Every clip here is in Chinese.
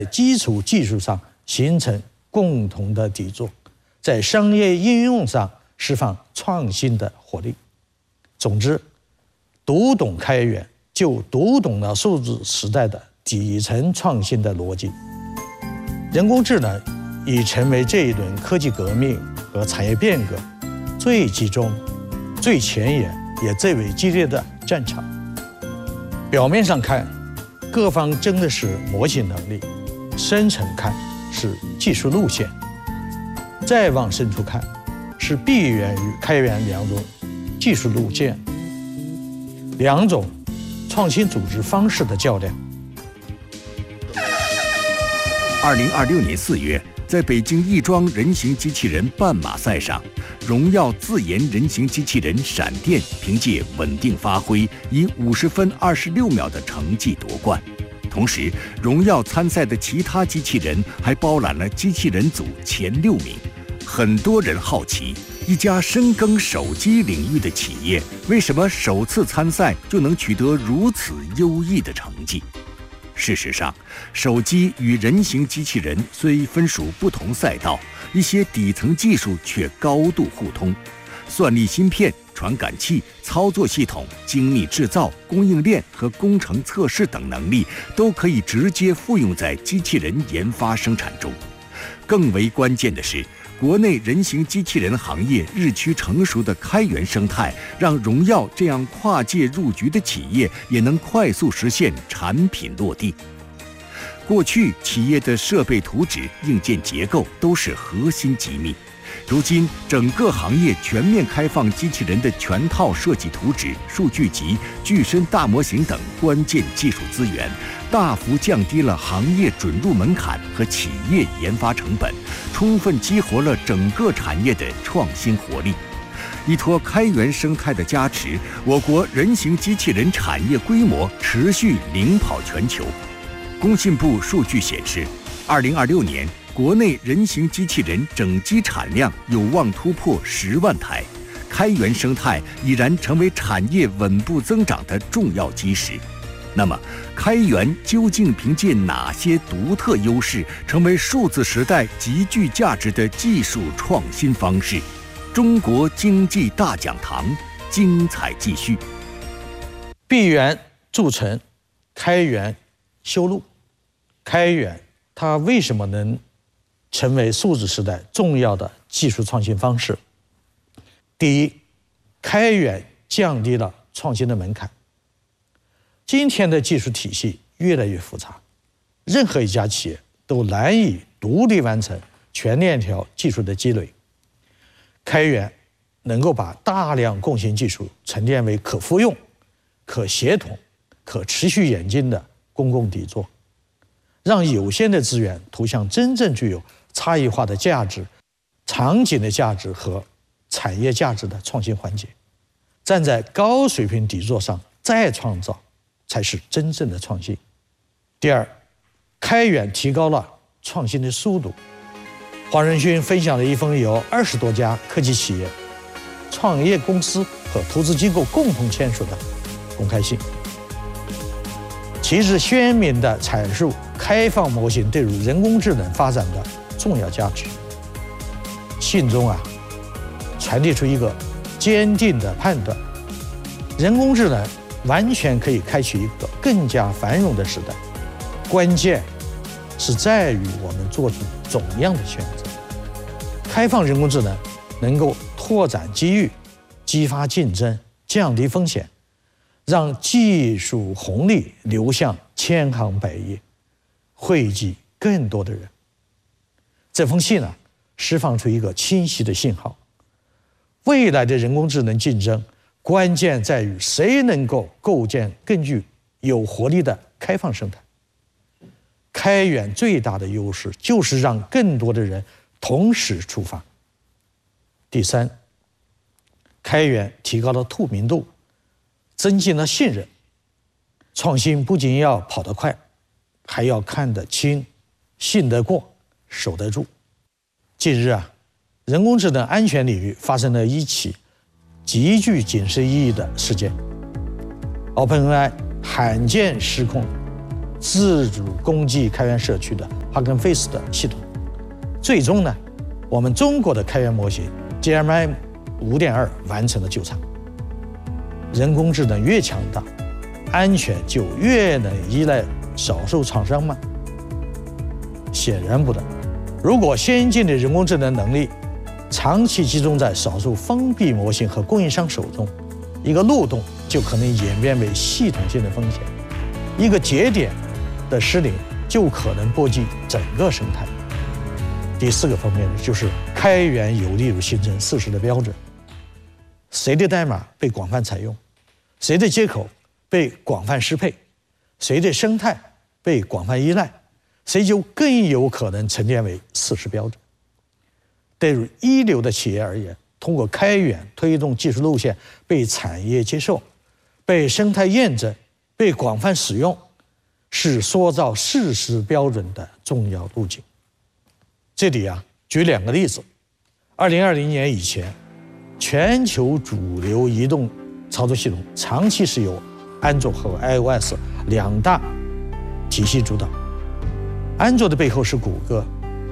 基础技术上形成共同的底座，在商业应用上释放创新的活力。总之，读懂开源，就读懂了数字时代的底层创新的逻辑。人工智能已成为这一轮科技革命和产业变革最集中、最前沿也最为激烈的战场。表面上看，各方争的是模型能力；深层看是技术路线；再往深处看，是闭源与开源两种技术路线、两种创新组织方式的较量。 2026年4月，在北京亦庄人形机器人半马赛上，荣耀自研人形机器人闪电凭借稳定发挥，以50分26秒的成绩夺冠。同时，荣耀参赛的其他机器人还包揽了机器人组前6名。很多人好奇，一家深耕手机领域的企业，为什么首次参赛就能取得如此优异的成绩？事实上，手机与人形机器人虽分属不同赛道，一些底层技术却高度互通。算力芯片、传感器、操作系统、精密制造、供应链和工程测试等能力都可以直接复用在机器人研发生产中。更为关键的是，国内人形机器人行业日趋成熟的开源生态，让荣耀这样跨界入局的企业也能快速实现产品落地。过去，企业的设备图纸、硬件结构都是核心机密。如今，整个行业全面开放机器人的全套设计图纸、数据集、具身大模型等关键技术资源，大幅降低了行业准入门槛和企业研发成本，充分激活了整个产业的创新活力。依托开源生态的加持，我国人形机器人产业规模持续领跑全球。工信部数据显示，2026年国内人形机器人整机产量有望突破10万台，开源生态已然成为产业稳步增长的重要基石。那么，开源究竟凭借哪些独特优势，成为数字时代极具价值的技术创新方式？中国经济大讲堂，精彩继续。 闭源筑城，开源修路。开源它为什么能成为数字时代重要的技术创新方式？第一，开源降低了创新的门槛。今天的技术体系越来越复杂，任何一家企业都难以独立完成全链条技术的积累。开源能够把大量共性技术沉淀为可复用、可协同、可持续演进的公共底座，让有限的资源投向真正具有差异化的价值、场景的价值和产业价值的创新环节。站在高水平底座上再创造，才是真正的创新。第二，开源提高了创新的速度。黄仁勋分享了一封由20多家科技企业、创业公司和投资机构共同签署的公开信，其旨鲜明地阐述开放模型对于人工智能发展的重要价值。信中传递出一个坚定的判断：人工智能完全可以开启一个更加繁荣的时代，关键是在于我们做出怎样的选择。开放人工智能能够拓展机遇，激发竞争，降低风险，让技术红利流向千行百业，惠及更多的人。这封信释放出一个清晰的信号：未来的人工智能竞争关键在于谁能够构建更具有活力的开放生态。开源最大的优势就是让更多的人同时出发。第三，开源提高了透明度，增进了信任。创新不仅要跑得快，还要看得清、信得过、守得住。近日人工智能安全领域发生了一起极具警示意义的事件。OpenAI 罕见失控， 自主攻击开源社区的 Hugging Face 的系统。最终呢，我们中国的开源模型 GMI 5.2 完成了救场。人工智能越强大，安全就越能依赖少数厂商吗？显然不能。如果先进的人工智能能力长期集中在少数封闭模型和供应商手中，一个漏洞就可能演变为系统性的风险，一个节点的失灵就可能波及整个生态。第4个方面呢，就是开源有利于形成事实的标准。谁的代码被广泛采用，谁的接口被广泛适配，谁的生态被广泛依赖，谁就更有可能沉淀为事实标准。对于一流的企业而言，通过开源推动技术路线被产业接受、被生态验证、被广泛使用，是塑造事实标准的重要路径。这里举2个例子。2020年以前，全球主流移动操作系统长期是由安卓和 iOS 2大体系主导。安卓的背后是谷歌，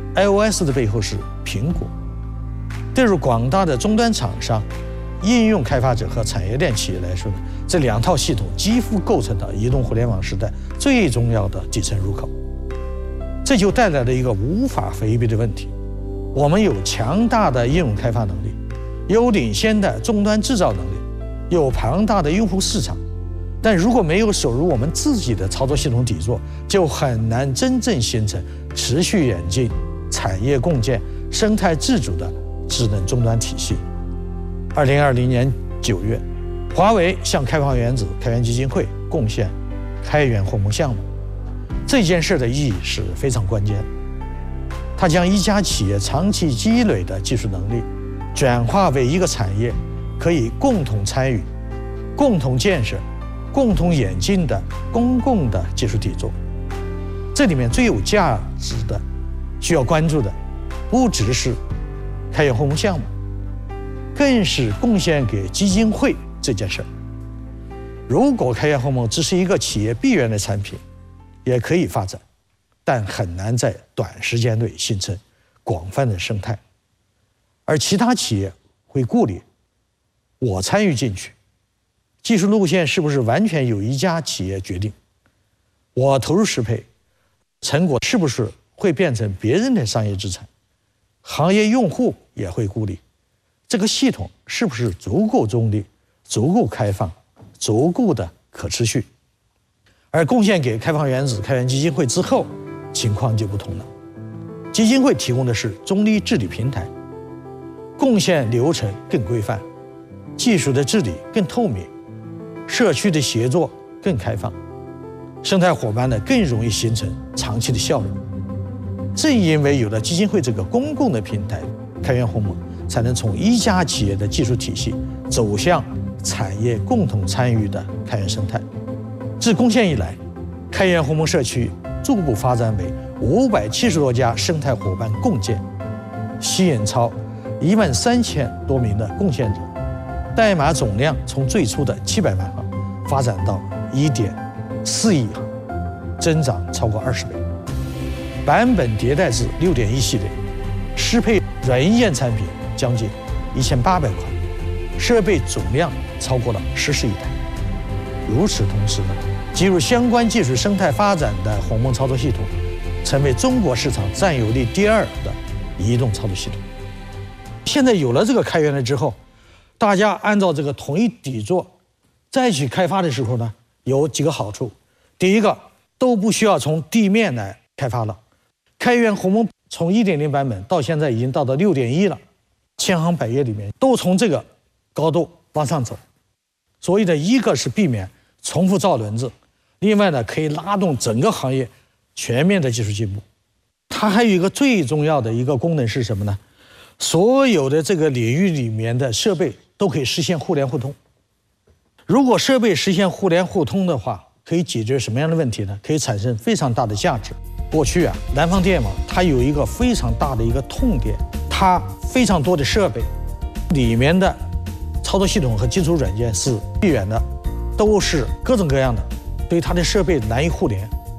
iOS 的背后是苹果。对于广大的终端厂商、应用开发者和产业链企业来说呢，这2套系统几乎构成了移动互联网时代最重要的底层入口。这就带来了一个无法回避的问题：我们有强大的应用开发能力，有领先的终端制造能力，有庞大的用户市场，但如果没有守住我们自己的操作系统底座，就很难真正形成持续演进、产业共建、生态自主的智能终端体系。2020年9月，华为向开放原子开源基金会贡献开源鸿蒙项目。这件事的意义是非常关键的，它将一家企业长期积累的技术能力转化为一个产业可以共同参与、共同建设、共同演进的公共的技术底座。这里面最有价值的、需要关注的，不只是开源鸿蒙项目，更是贡献给基金会这件事儿。如果开源鸿蒙只是一个企业闭源的产品，也可以发展，但很难在短时间内形成广泛的生态。而其他企业会顾虑，我参与进去，技术路线是不是完全由一家企业决定？我投入适配，成果是不是会变成别人的商业资产？行业用户也会顾虑，这个系统是不是足够中立、足够开放、足够的可持续？而贡献给开放原子开源基金会之后，情况就不同了。基金会提供的是中立治理平台，贡献流程更规范，技术的治理更透明，社区的协作更开放，生态伙伴呢更容易形成长期的效应。正因为有了基金会这个公共的平台，开源鸿蒙才能从一家企业的技术体系走向产业共同参与的开源生态。自贡献以来，开源鸿蒙社区逐步发展为570多家生态伙伴共建，吸引超13000多名的贡献者，代码总量从最初的700万行发展到1.4亿行，增长超过20倍。版本迭代至6.1系列，适配软硬件产品将近1800款，设备总量超过了14亿台。如此同时呢，进入相关技术生态发展的鸿蒙操作系统，成为中国市场占有率第2的移动操作系统。现在有了这个开源了之后，大家按照这个统一底座再去开发的时候呢，有几个好处。第一个，都不需要从地面来开发了。开源鸿蒙从1.0版本到现在已经到了6.1了，千行百业里面都从这个高度往上走。所以呢，一个是避免重复造轮子，另外呢，可以拉动整个行业全面的技术进步。它还有一个最重要的一个功能是什么呢？所有的这个领域里面的设备都可以实现互联互通。如果设备实现互联互通的话，可以解决什么样的问题呢？可以产生非常大的价值。过去南方电网它有一个非常大的一个痛点，它非常多的设备里面的操作系统和基础软件是闭源的，都是各种各样的，对它的设备难以互联。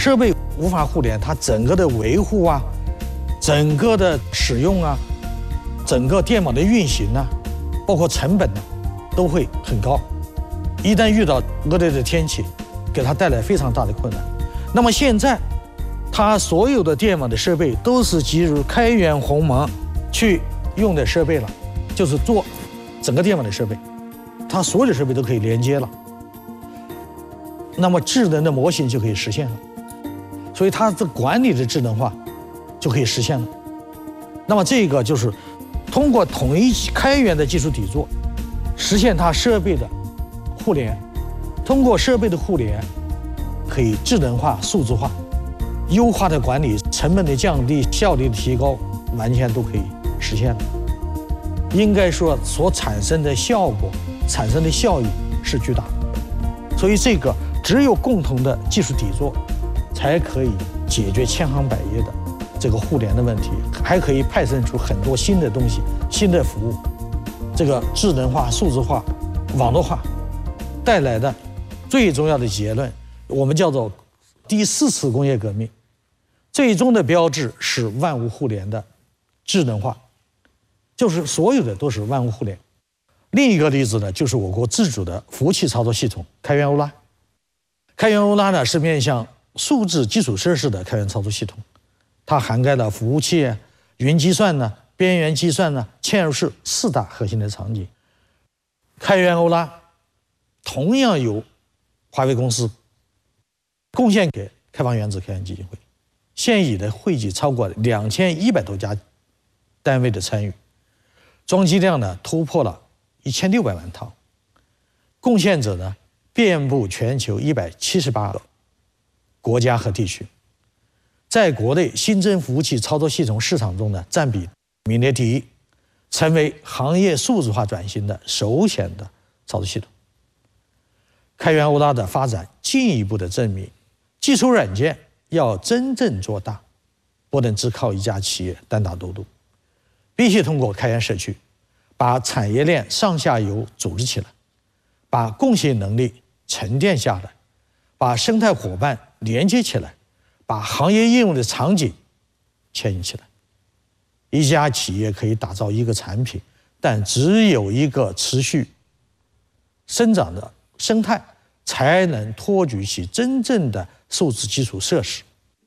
设备无法互联，它整个的维护啊，整个的使用啊，整个电网的运行啊，包括成本呢，都会很高。一旦遇到恶劣的天气，给它带来非常大的困难。那么现在，它所有的电网的设备都是基于开源鸿蒙去用的设备了，就是做整个电网的设备，它所有的设备都可以连接了。那么智能的模型就可以实现了，所以它的管理的智能化就可以实现了。那么这个就是通过统一开源的技术底座，实现它设备的互联，通过设备的互联，可以智能化、数字化、优化的管理，成本的降低、效率的提高，完全都可以实现了。应该说，所产生的效果、产生的效益是巨大的。所以这个只有共同的技术底座，才可以解决千行百业的这个互联的问题，还可以派生出很多新的东西、新的服务。这个智能化、数字化、网络化带来的最重要的结论，我们叫做第4次工业革命，最终的标志是万物互联的智能化，就是所有的都是万物互联。另一个例子呢，就是我国自主的服务器操作系统开源欧拉。开源欧拉呢是面向数字基础设施的开源操作系统，它涵盖了服务器、云计算呢、边缘计算呢、嵌入式4大核心的场景。开源欧拉同样由华为公司贡献给开放原子开源基金会，现已的汇集超过2100多家单位的参与，装机量呢突破了1600万套，贡献者呢遍布全球178个国家和地区，在国内新增服务器操作系统市场中呢占比名列第1，成为行业数字化转型的首选的操作系统。开源欧拉的发展进一步的证明，基础软件要真正做大，不能只靠一家企业单打独斗，必须通过开源社区，把产业链上下游组织起来，把贡献能力沉淀下来，把生态伙伴连接起来，把行业应用的场景牵引起来。一家企业可以打造一个产品，但只有一个持续生长的生态，才能托举起真正的数字基础设施。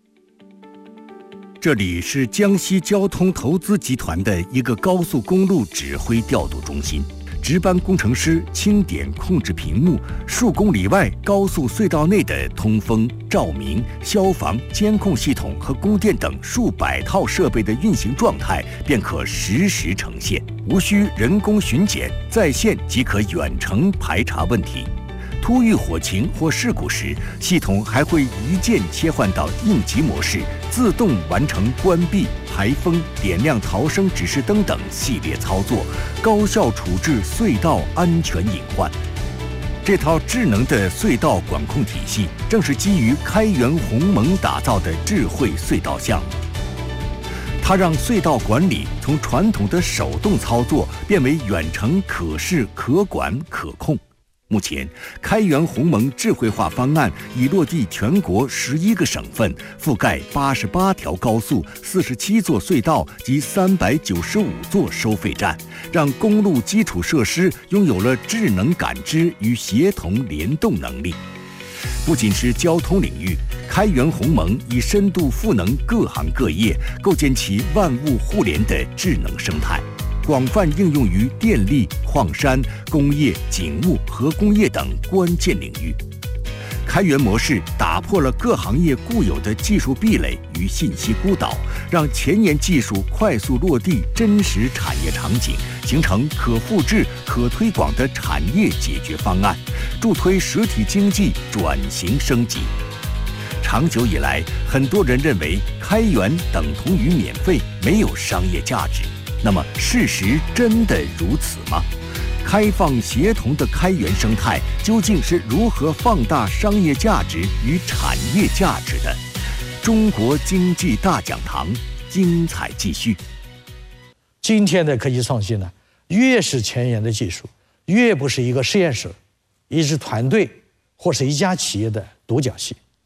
这里是江西交通投资集团的一个高速公路指挥调度中心，值班工程师清点控制屏幕，数公里外高速隧道内的通风、照明、消防、监控系统和供电等数百套设备的运行状态便可实时呈现，无需人工巡检，在线即可远程排查问题。突遇火情或事故时，系统还会一键切换到应急模式，自动完成关闭、排风、点亮逃生指示灯等系列操作，高效处置隧道安全隐患。这套智能的隧道管控体系，正是基于开源鸿蒙打造的智慧隧道项目。它让隧道管理从传统的手动操作变为远程可视、可管、可控。目前，开源鸿蒙智慧化方案已落地全国11个省份，覆盖88条高速、47座隧道及395座收费站，让公路基础设施拥有了智能感知与协同联动能力。不仅是交通领域，开源鸿蒙已深度赋能各行各业，构建起万物互联的智能生态。广泛应用于电力、矿山、工业、警务、核工业等关键领域。开源模式打破了各行业固有的技术壁垒与信息孤岛，让前沿技术快速落地真实产业场景，形成可复制、可推广的产业解决方案，助推实体经济转型升级。长久以来，很多人认为开源等同于免费，没有商业价值。那么，事实真的如此吗？开放协同的开源生态究竟是如何放大商业价值与产业价值的？中国经济大讲堂精彩继续。 今天的科技创新呢，越是前沿的技术，越不是一个实验室、一支团队或是一家企业的独角戏，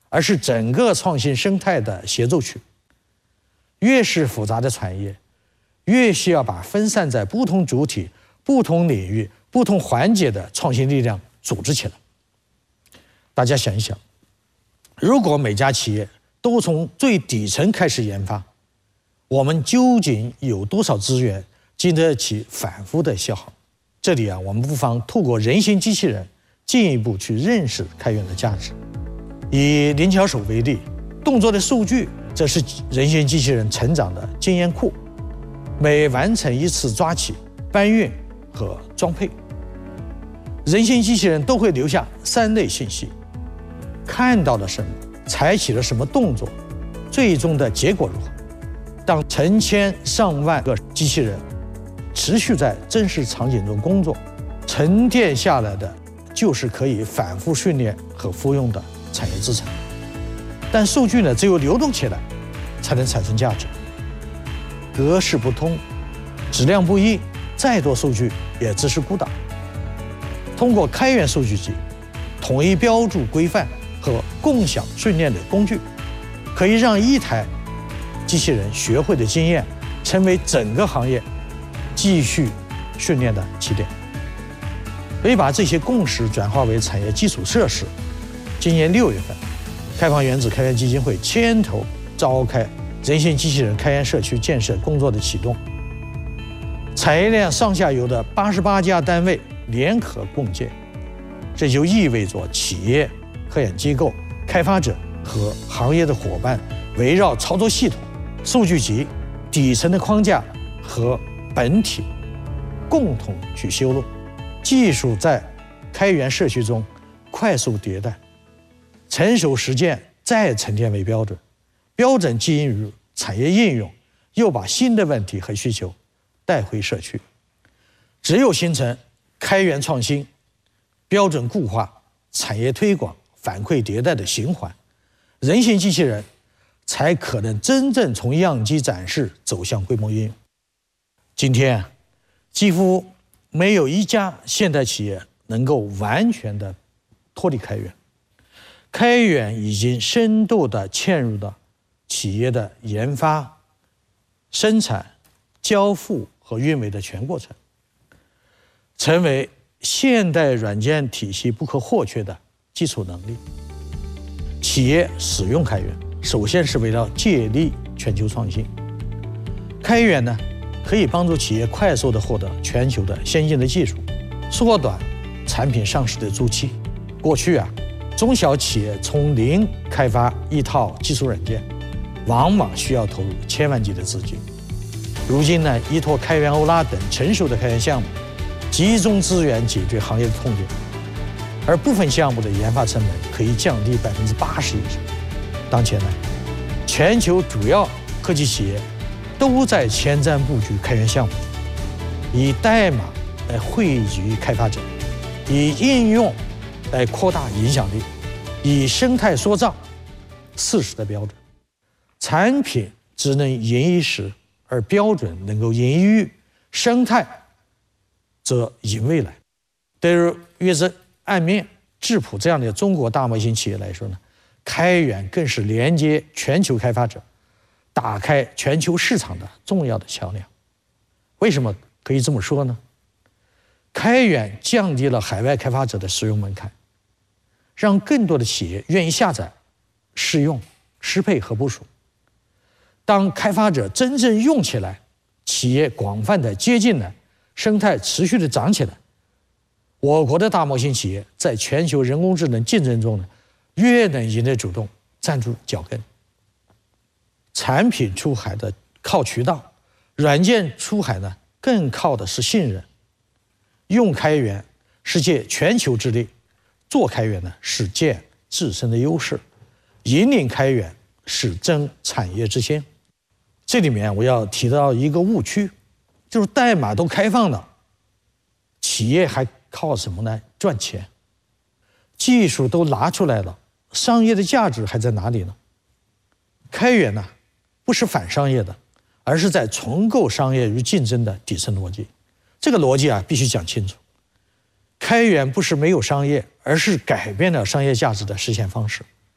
而是整个创新生态的协奏曲。越是复杂的产业，越需要把分散在不同主体、不同领域、不同环节的创新力量组织起来。大家想一想，如果每家企业都从最底层开始研发，我们究竟有多少资源经得起反复的消耗？这里我们不妨透过人形机器人进一步去认识开源的价值。以灵巧手为例，动作的数据则是人形机器人成长的经验库。每完成一次抓起、搬运和装配，人形机器人都会留下3类信息：看到了什么，采取了什么动作，最终的结果如何。当成千上万个机器人持续在真实场景中工作，沉淀下来的就是可以反复训练和复用的产业资产。但数据只有流动起来，才能产生价值。格式不通，质量不一，再多数据也只是孤岛。通过开源数据集、统一标注规范和共享训练的工具，可以让一台机器人学会的经验成为整个行业继续训练的起点。可以把这些共识转化为产业基础设施。今年6月份，开放原子开源基金会牵头召开人形机器人开源社区建设工作的启动，产业链上下游的88家单位联合共建，这就意味着企业、科研机构、开发者和行业的伙伴围绕操作系统、数据集、底层的框架和本体共同去修路，技术在开源社区中快速迭代，成熟实践再沉淀为标准，标准基于产业应用，又把新的问题和需求带回社区。只有形成开源创新、标准固化、产业推广、反馈迭代的循环，人形机器人才可能真正从样机展示走向规模应用。今天几乎没有一家现代企业能够完全的脱离开源，开源已经深度的嵌入到企业的研发、生产、交付和运维的全过程，成为现代软件体系不可或缺的基础能力。企业使用开源，首先是为了借力全球创新。开源可以帮助企业快速地获得全球的先进的技术，缩短产品上市的周期。过去中小企业从零开发一套技术软件，往往需要投入千万级的资金。如今依托开源欧拉等成熟的开源项目，集中资源解决行业的痛点，而部分项目的研发成本可以降低80%以上。当前全球主要科技企业都在前瞻布局开源项目，以代码来汇聚开发者，以应用来扩大影响力，以生态塑造事实的标准。产品只能赢一时，而标准能够赢一域，生态则赢未来。对于月子、岸面、质朴这样的中国大模型企业来说开源更是连接全球开发者、打开全球市场的重要的桥梁。为什么可以这么说呢？开源降低了海外开发者的使用门槛，让更多的企业愿意下载、试用、适配和部署。当开发者真正用起来，企业广泛的接近了，生态持续的长起来，我国的大模型企业在全球人工智能竞争中越能赢得主动，站住脚跟。产品出海的靠渠道，软件出海更靠的是信任。用开源是借全球之力，做开源是借自身的优势，引领开源是争产业之先。这里面我要提到一个误区，就是代码都开放了，企业还靠什么来赚钱？技术都拿出来了，商业的价值还在哪里呢？开源不是反商业的，而是在重构商业与竞争的底层逻辑。这个逻辑必须讲清楚。开源不是没有商业，而是改变了商业价值的实现方式。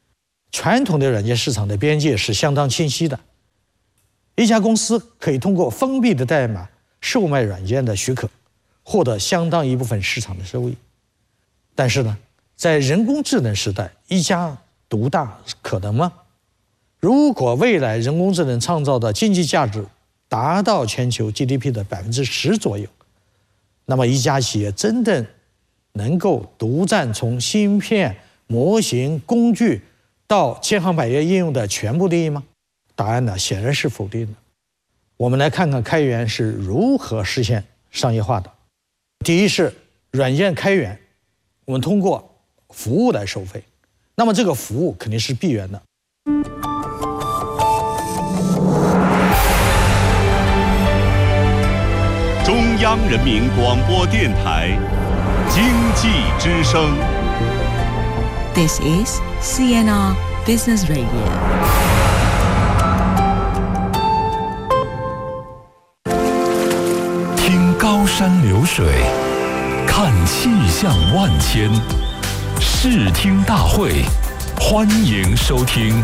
传统的软件市场的边界是相当清晰的，一家公司可以通过封闭的代码售卖软件的许可，获得相当一部分市场的收益。但是呢，在人工智能时代，一家独大可能吗？如果未来人工智能创造的经济价值达到全球 GDP 的10%左右，那么一家企业真的能够独占从芯片、模型、工具到千行百业应用的全部利益吗？答案呢，显然是否定的。我们来看看开源是如何实现商业化的。第一是软件开源，我们通过服务来收费，那么这个服务肯定是闭源的。 中央人民广播电台经济之声。 This is CNR Business Radio. 听高山流水，看气象万千，视听大会，欢迎收听。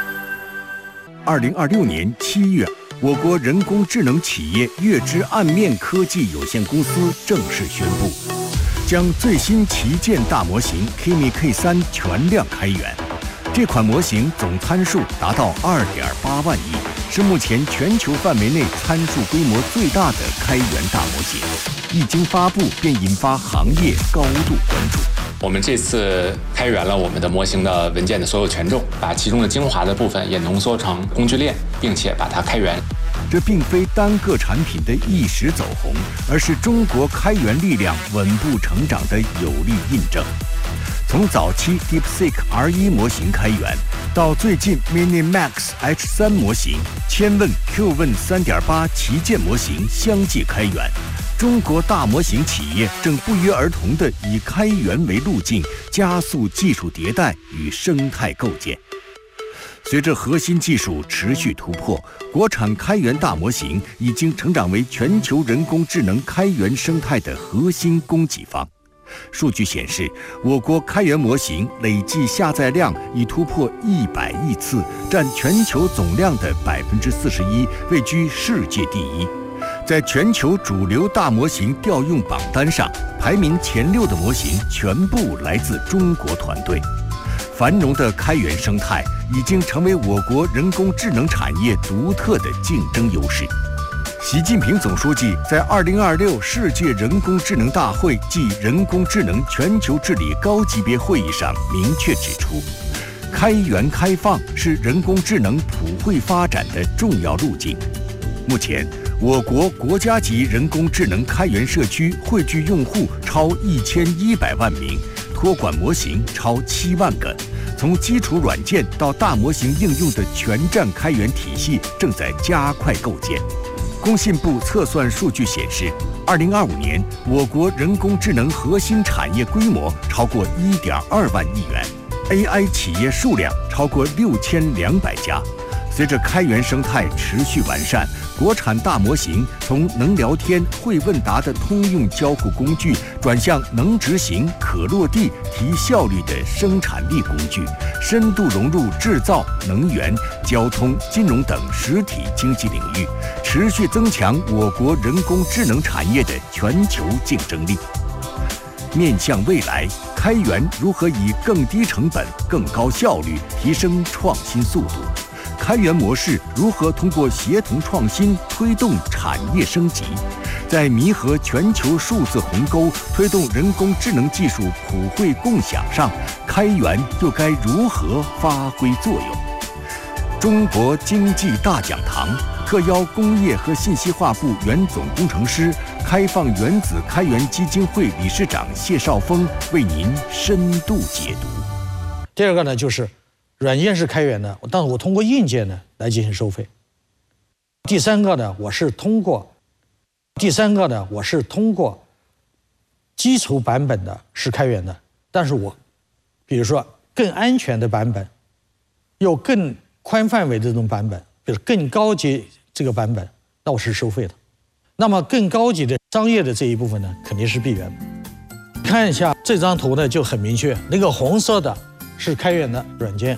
2026年7月，我国人工智能企业月之岸面科技有限公司正式宣布，将最新旗舰大模型 Kimi K3 全量开源。这款模型总参数达到2.8万亿，是目前全球范围内参数规模最大的开源大模型。一经发布，便引发行业高度关注。 我们这次开源了我们的模型的文件的所有权重，把其中的精华的部分也浓缩成工具链，并且把它开源。 这并非单个产品的一时走红，而是中国开源力量稳步成长的有力印证。从早期 DeepSeek R1 模型开源，到最近 MiniMax H3 模型、千问、Qwen 3.8旗舰模型相继开源，中国大模型企业正不约而同地以开源为路径，加速技术迭代与生态构建。随着核心技术持续突破，国产开源大模型已经成长为全球人工智能开源生态的核心供给方。数据显示，我国开源模型累计下载量已突破100亿次，占全球总量的41%，位居世界第一。在全球主流大模型调用榜单上，排名前6的模型全部来自中国团队。繁荣的开源生态已经成为我国人工智能产业独特的竞争优势。习近平总书记在2026世界人工智能大会暨人工智能全球治理高级别会议上明确指出，开源开放是人工智能普惠发展的重要路径。目前，我国国家级人工智能开源社区汇聚用户超1100万名，托管模型超7万个。从基础软件到大模型应用的全站开源体系正在加快构建。工信部测算数据显示，2025年我国人工智能核心产业规模超过1.2万亿元 ，AI 企业数量超过6200家。随着开源生态持续完善，国产大模型从能聊天、会问答的通用交互工具，转向能执行、可落地、提效率的生产力工具，深度融入制造、能源、交通、金融等实体经济领域，持续增强我国人工智能产业的全球竞争力。面向未来，开源如何以更低成本、更高效率提升创新速度？开源模式如何通过协同创新推动产业升级？在弥合全球数字鸿沟、推动人工智能技术普惠共享上，开源又该如何发挥作用？中国经济大讲堂特邀工业和信息化部原总工程师、开放原子开源基金会理事长谢少峰为您深度解读。 第二个呢，就是软件是开源的，但是我通过硬件呢来进行收费。第三个呢，我是通过基础版本的是开源的，但是我比如说更安全的版本，有更宽范围的这种版本，比如更高级这个版本，那我是收费的。那么更高级的商业的这一部分呢，肯定是闭源的。看一下这张图呢，就很明确，那个红色的是开源的软件，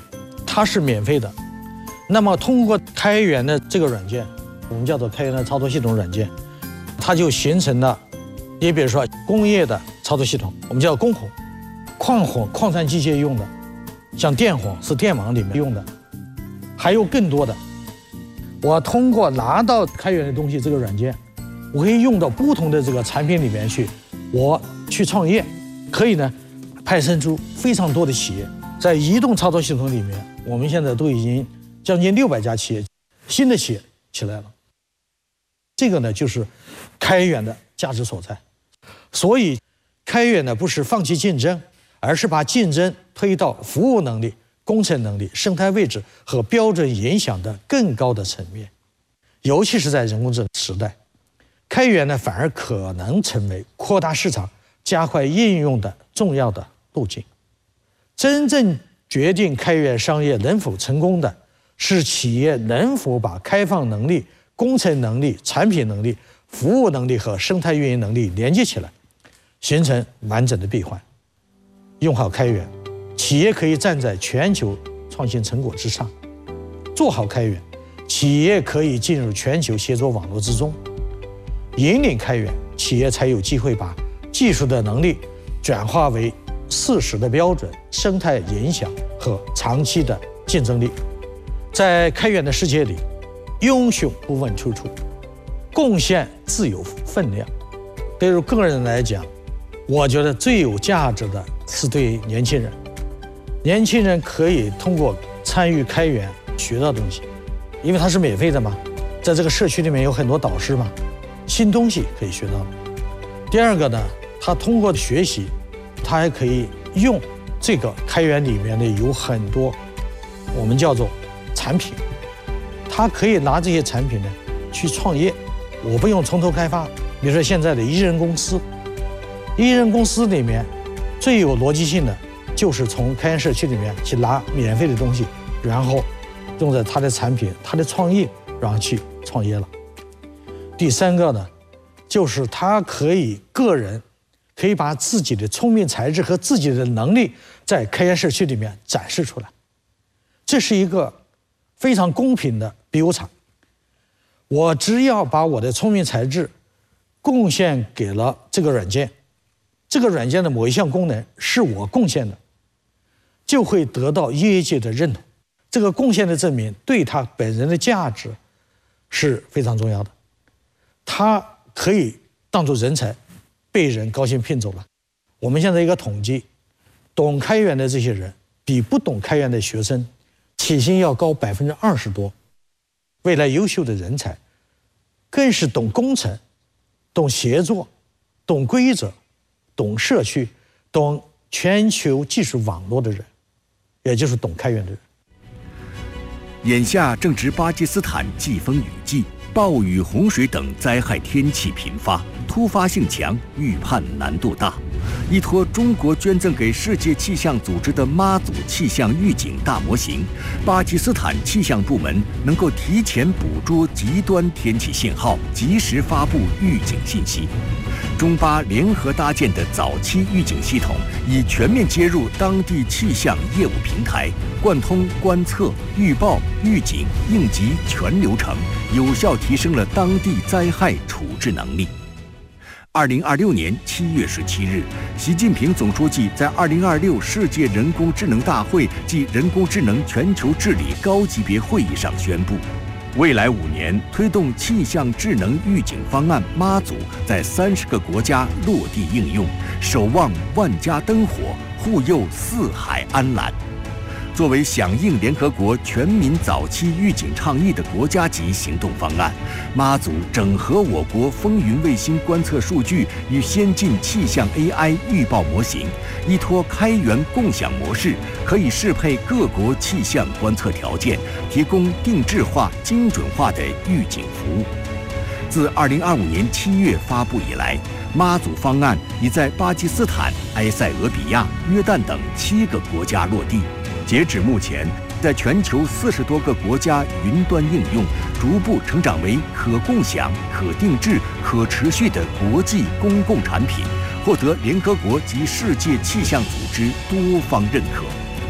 它是免费的。那么通过开源的这个软件，我们叫做开源的操作系统软件，它就形成了，你比如说工业的操作系统，我们叫工混，矿混矿产机械用的，像电混是电网里面用的，还有更多的。我通过拿到开源的东西这个软件，我可以用到不同的这个产品里面去，我去创业，可以呢派生出非常多的企业。在移动操作系统里面，我们现在都已经将近600家企业，新的企业起来了。这个呢就是开源的价值所在。所以开源呢不是放弃竞争，而是把竞争推到服务能力、工程能力、生态位置和标准影响的更高的层面。尤其是在人工智能时代，开源呢反而可能成为扩大市场、加快应用的重要的路径。真正决定开源商业能否成功的，是企业能否把开放能力、工程能力、产品能力、服务能力和生态运营能力连接起来，形成完整的闭环。用好开源，企业可以站在全球创新成果之上；做好开源，企业可以进入全球协作网络之中。引领开源，企业才有机会把技术的能力转化为事实的标准、生态影响和长期的竞争力。在开源的世界里，英雄不问出处，贡献自有分量。对于个人来讲，我觉得最有价值的是对年轻人。年轻人可以通过参与开源学到东西，因为它是免费的嘛，在这个社区里面有很多导师嘛，新东西可以学到。第二个呢，他通过学习，他还可以用这个开源里面的有很多我们叫做产品，他可以拿这些产品呢去创业。我不用从头开发，比如说现在的一人公司，一人公司里面最有逻辑性的就是从开源社区里面去拿免费的东西，然后用在他的产品、他的创业，然后去创业了。第三个呢，就是他可以个人可以把自己的聪明才智和自己的能力在开源社区里面展示出来，这是一个非常公平的比武场。我只要把我的聪明才智贡献给了这个软件，这个软件的某一项功能是我贡献的，就会得到业界的认同。这个贡献的证明对他本人的价值是非常重要的，他可以当作人才被人高薪聘走了。我们现在一个统计，懂开源的这些人比不懂开源的学生起薪要高20%多。未来优秀的人才更是懂工程、懂协作、懂规则、懂社区、懂全球技术网络的人，也就是懂开源的人。 眼下正值巴基斯坦季风雨季，暴雨、洪水等灾害天气频发，突发性强，预判难度大。依托中国捐赠给世界气象组织的妈祖气象预警大模型，巴基斯坦气象部门能够提前捕捉极端天气信号，及时发布预警信息。中巴联合搭建的早期预警系统，已全面接入当地气象业务平台，贯通观测、预报、预警、应急全流程，有效提升了当地灾害处置能力。2026年7月17日，习近平总书记在2026世界人工智能大会暨人工智能全球治理高级别会议上宣布，未来5年推动气象智能预警方案妈祖在30个国家落地应用，守望万家灯火，护佑四海安澜。作为响应联合国全民早期预警倡议的国家级行动方案，妈祖整合我国风云卫星观测数据与先进气象 AI 预报模型，依托开源共享模式，可以适配各国气象观测条件，提供定制化、精准化的预警服务。自2025年7月发布以来，妈祖方案已在巴基斯坦、埃塞俄比亚、约旦等7个国家落地。截止目前，在全球40多个国家云端应用，逐步成长为可共享、可定制、可持续的国际公共产品，获得联合国及世界气象组织多方认可。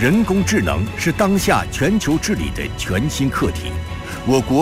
人工智能是当下全球治理的全新课题。我国